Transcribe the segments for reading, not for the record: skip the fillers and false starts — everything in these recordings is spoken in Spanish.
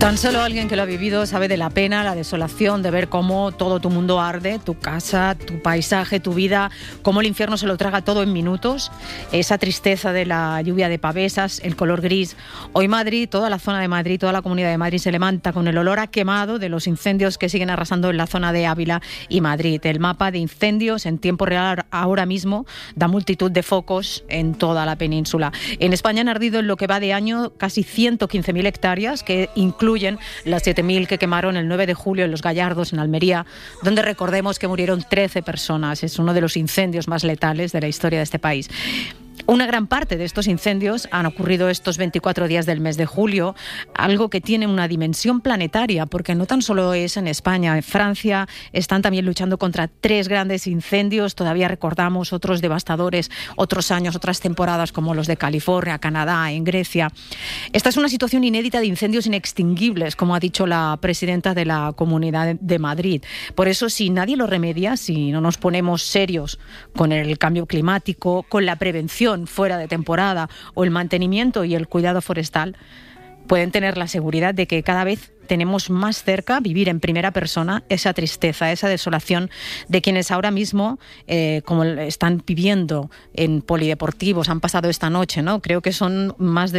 Tan solo alguien que lo ha vivido sabe de la pena, la desolación de ver cómo todo tu mundo arde, tu casa, tu paisaje, tu vida, cómo el infierno se lo traga todo en minutos, esa tristeza de la lluvia de pavesas, el color gris. Hoy Madrid, toda la zona de Madrid, toda la comunidad de Madrid se levanta con el olor a quemado de los incendios que siguen arrasando en la zona de Ávila y Madrid. El mapa de incendios en tiempo real ahora mismo da multitud de focos en toda la península. En España han ardido en lo que va de año casi 115.000 hectáreas, que incluyen las 7.000 que quemaron el 9 de julio en Los Gallardos, en Almería, donde recordemos que murieron 13 personas. Es uno de los incendios más letales de la historia de este país. Una gran parte de estos incendios han ocurrido estos 24 días del mes de julio, algo que tiene una dimensión planetaria, porque no tan solo es en España. En Francia están también luchando contra 3 grandes incendios. Todavía recordamos otros devastadores, otros años, otras temporadas, como los de California, Canadá, en Grecia. Esta es una situación inédita de incendios inextinguibles, como ha dicho la presidenta de la Comunidad de Madrid. Por eso, si nadie lo remedia, si no nos ponemos serios con el cambio climático, con la prevención fuera de temporada o el mantenimiento y el cuidado forestal, pueden tener la seguridad de que cada vez tenemos más cerca vivir en primera persona esa tristeza, esa desolación de quienes ahora mismo, como están viviendo en polideportivos, han pasado esta noche, ¿no? Creo que son más de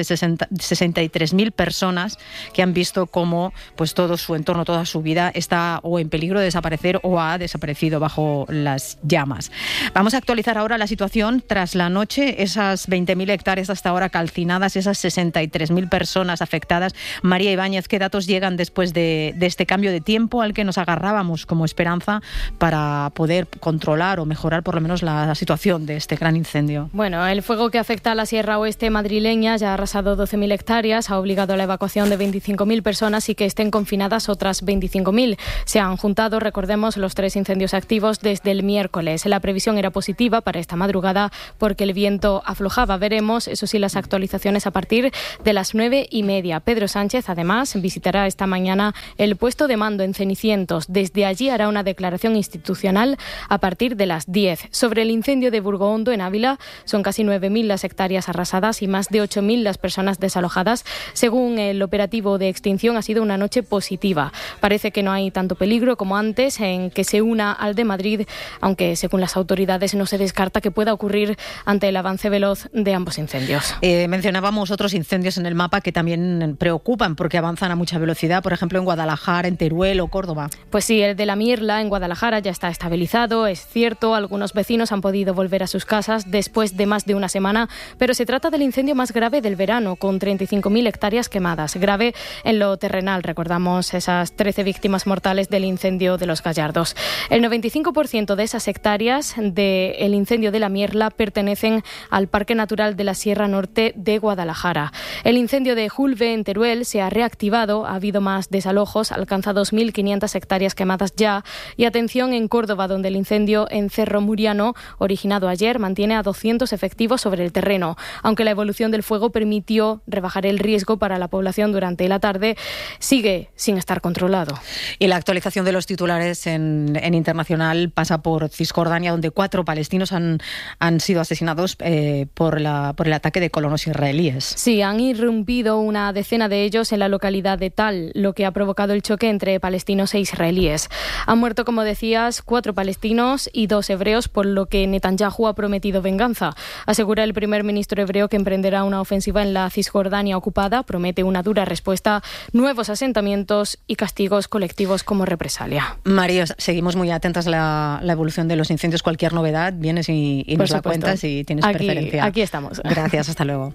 63.000 personas que han visto cómo pues, todo su entorno, toda su vida está o en peligro de desaparecer o ha desaparecido bajo las llamas. Vamos a actualizar ahora la situación tras la noche, esas 20.000 hectáreas hasta ahora calcinadas, esas 63.000 personas afectadas. María Ibáñez, ¿qué datos llegan después de este cambio de tiempo al que nos agarrábamos como esperanza para poder controlar o mejorar por lo menos la situación de este gran incendio? Bueno, el fuego que afecta a la Sierra Oeste madrileña ya ha arrasado 12.000 hectáreas, ha obligado a la evacuación de 25.000 personas y que estén confinadas otras 25.000. Se han juntado, recordemos, los 3 incendios activos desde el miércoles. La previsión era positiva para esta madrugada porque el viento aflojaba. Veremos, eso sí, las actualizaciones a partir de las 9:30. Pedro Sánchez, además, visitará esta mañana el puesto de mando en Cenicientos. Desde allí hará una declaración institucional a partir de las 10. Sobre el incendio de Burgohondo en Ávila, son casi 9.000 las hectáreas arrasadas y más de 8.000 las personas desalojadas. Según el operativo de extinción, ha sido una noche positiva. Parece que no hay tanto peligro como antes en que se una al de Madrid, aunque según las autoridades no se descarta que pueda ocurrir ante el avance veloz de ambos incendios. Mencionábamos otros incendios en el mapa que también preocupan porque avanzan a mucha velocidad, por ejemplo en Guadalajara, en Teruel o Córdoba. Pues sí, el de la Mirla en Guadalajara ya está estabilizado, es cierto, algunos vecinos han podido volver a sus casas después de más de una semana, pero se trata del incendio más grave del verano, con 35.000 hectáreas quemadas. Grave en lo terrenal, recordamos esas 13 víctimas mortales del incendio de Los Gallardos. El 95% de esas hectáreas del incendio de la Mirla pertenecen al Parque Natural de la Sierra Norte de Guadalajara. El incendio de Julve en Teruel se ha reactivado, ha habido más desalojos, alcanza 2.500 hectáreas quemadas ya. Y atención en Córdoba, donde el incendio en Cerro Muriano, originado ayer, mantiene a 200 efectivos sobre el terreno. Aunque la evolución del fuego permitió rebajar el riesgo para la población durante la tarde, sigue sin estar controlado. Y la actualización de los titulares en internacional pasa por Cisjordania, donde 4 palestinos han sido asesinados por el ataque de colonos israelíes. Sí, han irrumpido una decena de ellos en la localidad de Tal, lo que ha provocado el choque entre palestinos e israelíes. Han muerto, como decías, 4 palestinos y 2 hebreos, por lo que Netanyahu ha prometido venganza. Asegura el primer ministro hebreo que emprenderá una ofensiva en la Cisjordania ocupada, promete una dura respuesta, nuevos asentamientos y castigos colectivos como represalia. María, seguimos muy atentas a la evolución de los incendios. Cualquier novedad, vienes y nos la cuentas y tienes preferencia. Aquí estamos. Gracias, hasta luego.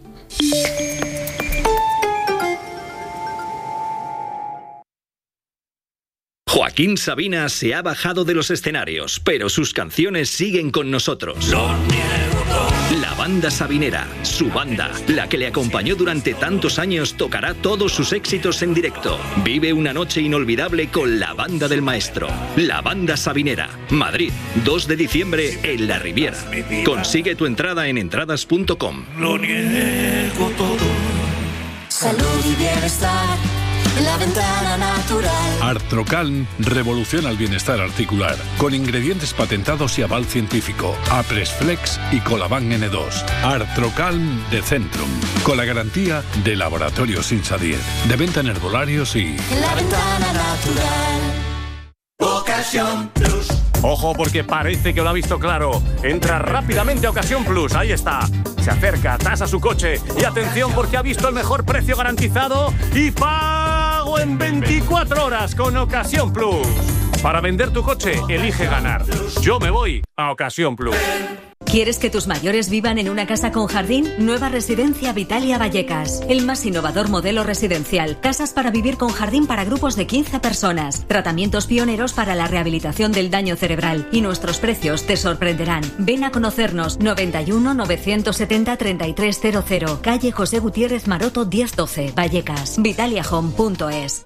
Joaquín Sabina se ha bajado de los escenarios, pero sus canciones siguen con nosotros. La banda sabinera, su banda, la que le acompañó durante tantos años, tocará todos sus éxitos en directo. Vive una noche inolvidable con la banda del maestro. La banda sabinera, Madrid, 2 de diciembre en La Riviera. Consigue tu entrada en entradas.com. Lo niego todo. Salud y bienestar, La Ventana Natural. Artrocalm revoluciona el bienestar articular con ingredientes patentados y aval científico. Apresflex y Colaban N2. Artrocalm de Centrum, con la garantía de Laboratorios Insadier. De venta en herbolarios y... La Ventana Natural. Ocasión Plus. Ojo, porque parece que lo ha visto claro. Entra rápidamente a Ocasión Plus, ahí está. Se acerca, tasa su coche y atención porque ha visto el mejor precio garantizado y pago en 24 horas con Ocasión Plus. Para vender tu coche, elige ganar. Yo me voy a Ocasión Plus. ¿Quieres que tus mayores vivan en una casa con jardín? Nueva residencia Vitalia Vallecas. El más innovador modelo residencial. Casas para vivir con jardín para grupos de 15 personas. Tratamientos pioneros para la rehabilitación del daño cerebral. Y nuestros precios te sorprenderán. Ven a conocernos. 91 970 3300. Calle José Gutiérrez Maroto 1012. Vallecas. Vitaliahome.es.